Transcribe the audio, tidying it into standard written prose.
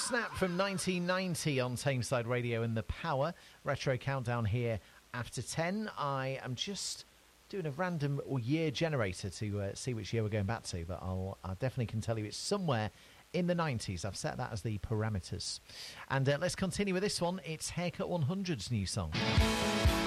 Snap from 1990 on Tameside Radio and The Power. Retro Countdown here after 10. I am just doing a random year generator to see which year we're going back to, but I definitely can tell you it's somewhere in the 90s. I've set that as the parameters. And let's continue with this one. It's Haircut 100's new song.